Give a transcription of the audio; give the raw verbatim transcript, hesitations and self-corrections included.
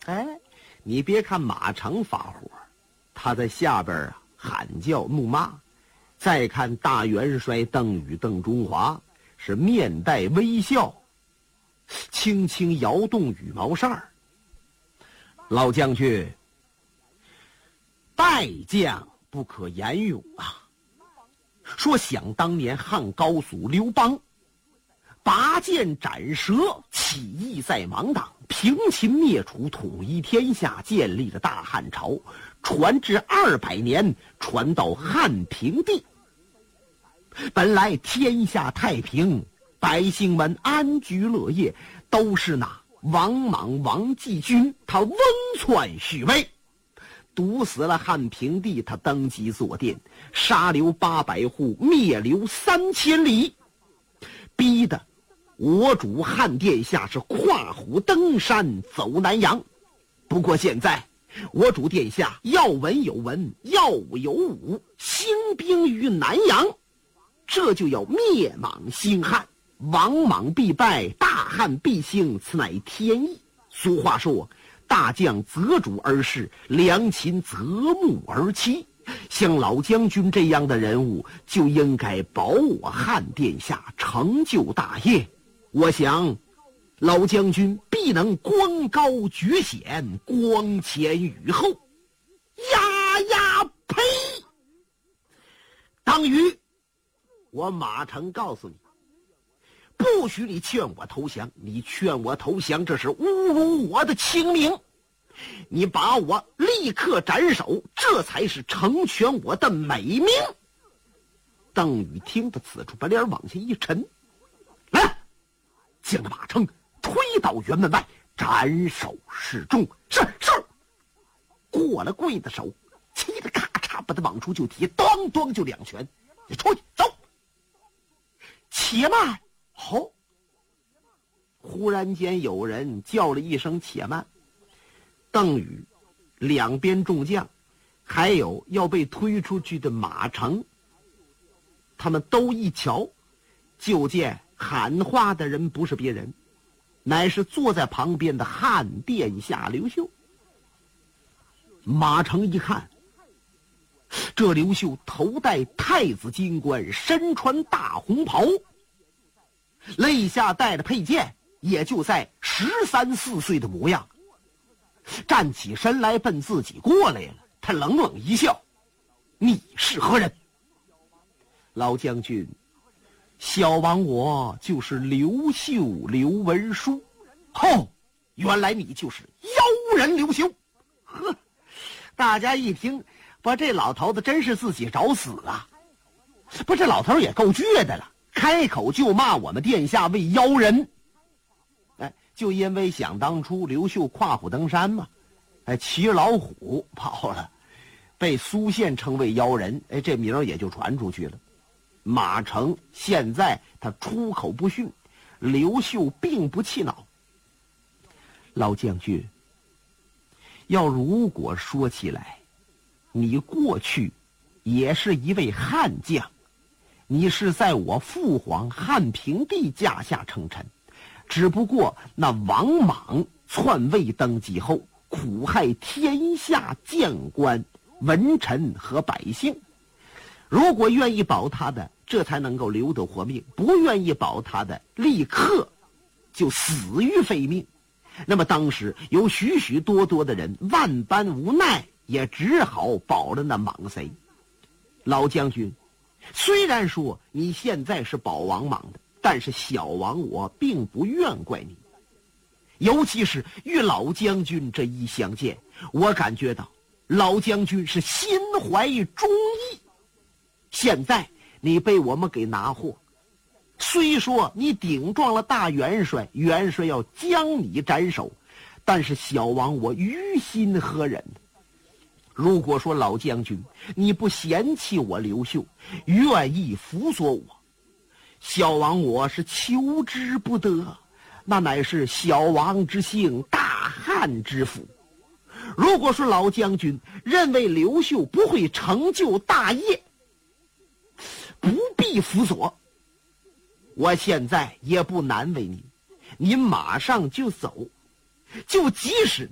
哎，你别看马成发火，他在下边啊喊叫怒骂，再看大元帅邓禹邓中华是面带微笑，轻轻摇动羽毛扇儿。老将军，败将不可言勇啊！说想当年汉高祖刘邦拔剑斩蛇，起义在芒砀，平秦灭楚，统一天下，建立了大汉朝，传至二百年，传到汉平帝。本来天下太平，百姓们安居乐业，都是那王莽王继军他翁篡续位，毒死了汉平帝，他登基坐殿，杀刘八百户，灭刘三千里，逼得我主汉殿下是跨虎登山走南阳。不过现在我主殿下要文有文，要武有武，兴兵于南阳，这就要灭莽兴汉，王莽必败，大汉必兴，此乃天意。俗话说，大将择主而事，良禽择木而栖。像老将军这样的人物，就应该保我汉殿下成就大业。我想老将军必能功高绝显，光前雨后。呀呀呸！当于我马成告诉你，不许你劝我投降，你劝我投降，这是侮辱我的清明。你把我立刻斩首，这才是成全我的美名。邓禹听得此处，把脸往下一沉，来，将这马成推到辕门外，斩首示众。是是。过了柜的手，气得咔嚓把他往出就提，咣咣就两拳。你出去走。且慢！好、哦，忽然间有人叫了一声且慢。邓禹两边众将还有要被推出去的马成，他们都一瞧，就见喊话的人不是别人，乃是坐在旁边的汉殿下刘秀。马成一看，这刘秀头戴太子金冠，身穿大红袍，肋下带着佩剑，也就在十三四岁的模样，站起身来奔自己过来了。他冷冷一笑：“你是何人？”老将军，小王我就是刘秀刘文书。哦，原来你就是妖人刘秀。呵，大家一听，不，这老头子真是自己找死啊！不，这老头也够倔的了，开口就骂我们殿下为妖人。哎，就因为想当初刘秀跨虎登山嘛，哎，骑着老虎跑了，被苏宪称为妖人，哎，这名儿也就传出去了。马成现在他出口不逊，刘秀并不气恼。老将军，要如果说起来，你过去也是一位悍将，你是在我父皇汉平帝驾下称臣，只不过那王莽篡位登基后，苦害天下将官、文臣和百姓。如果愿意保他的，这才能够留得活命；不愿意保他的，立刻就死于非命。那么当时有许许多多的人万般无奈，也只好保了那莽贼。老将军，虽然说你现在是保王莽的，但是小王我并不怨怪你。尤其是与老将军这一相见，我感觉到老将军是心怀忠义。现在你被我们给拿获，虽说你顶撞了大元帅，元帅要将你斩首，但是小王我于心何忍？如果说老将军你不嫌弃我刘秀，愿意辅佐我，小王我是求之不得，那乃是小王之幸，大汉之福。如果说老将军认为刘秀不会成就大业，不必辅佐，我现在也不难为您，您马上就走，就即使